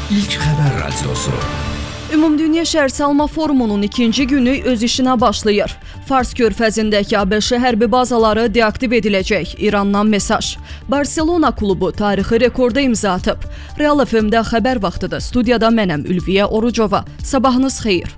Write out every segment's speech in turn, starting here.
İlk Xəbər Radiosu. Ümumdünya Şərqsalma Forumunun ikinci günü öz işinə başlayır. Fars körfəzindəki ABŞ hərbi bazaları deaktiv ediləcək. İrandan mesaj. Barselona klubu tarixi rekorda imza atıb. Real FM-də xəbər vaxtıdır. Studiyada mənəm Ülviyə Orucova. Sabahınız xeyir.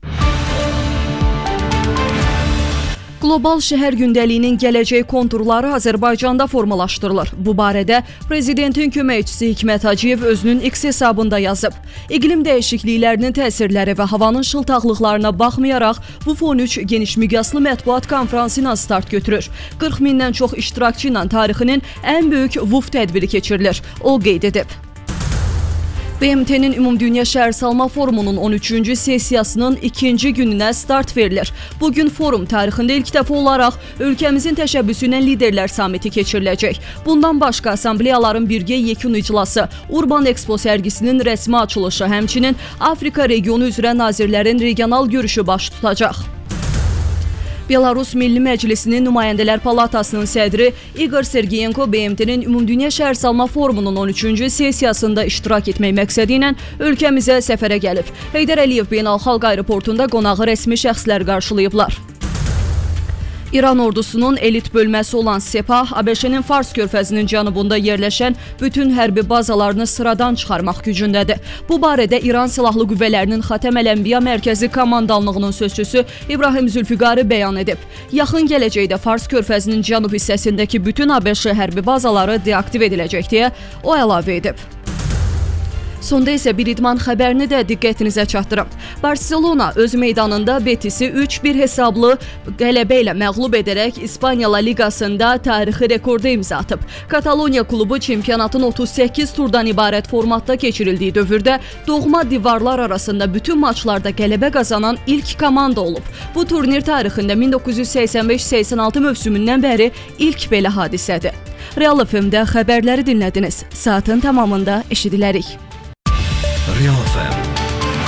Qlobal şəhər gündəliyinin gələcək konturları Azərbaycanda formalaşdırılır. Bu barədə Prezidentin köməkçisi Hikmət Hacıyev özünün X hesabında yazıb. İqlim dəyişikliklərinin təsirləri və havanın şıltaqlıqlarına baxmayaraq, bu fon 3 geniş miqyaslı mətbuat konfransı ilə start götürür. 40 mindən çox iştirakçı ilə tarixinin ən böyük WUF tədbiri keçirilir. O qeyd edib. BMT-nin Ümumdünya Şərqsalma Forumunun 13-cü sessiyasının ikinci gününə start verilir. Bugün forum tarixində ilk dəfə olaraq ölkəmizin təşəbbüsü ilə liderlər samiti keçiriləcək. Bundan başqa assambleyaların birgə yekun iclası, Urban Expo sərgisinin rəsmi açılışı, həmçinin Afrika regionu üzrə nazirlərin regional görüşü baş tutacaq. Belarus Milli Məclisinin Nümayəndələr Palatasının sədri İqor Sergeyenko BMT-nin Ümumdünya Şərqsalma Forumunun 13-cü sessiyasında iştirak etmək məqsədi ilə ölkəmizə səfərə gəlib. Heydər Əliyev Beynəlxalq Aeroportunda qonağı rəsmi şəxslər qarşılayıblar. İran ordusunun elit bölməsi olan Sepah, ABŞ-nin Fars körfəzinin cənubunda yerləşən bütün hərbi bazalarını sıradan çıxarmaq gücündədir. Bu barədə İran Silahlı Qüvvələrinin Xatəm Əl-Ənbiya Mərkəzi Komandanlığının sözçüsü İbrahim Zülfiqari bəyan edib. Yaxın gələcəkdə Fars körfəzinin cənub hissəsindəki bütün ABŞ hərbi bazaları deaktiv ediləcək deyə o əlavə edib. Sonda isə bir idman xəbərini də diqqətinizə çatdırım. Barselona öz meydanında Betisi 3-1 hesablı qələbə ilə məğlub edərək İspaniya La Ligasında tarixi rekorda imza atıb. Kataloniya klubu çempionatın 38 turdan ibarət formatda keçirildiyi dövrdə doğma divarlar arasında bütün maçlarda qələbə qazanan ilk komanda olub. Bu turnir tarixində 1985-86 mövsümündən bəri ilk belə hadisədir. Real FM-də xəbərləri dinlədiniz. Saatın tamamında eşidilərik. Real FM.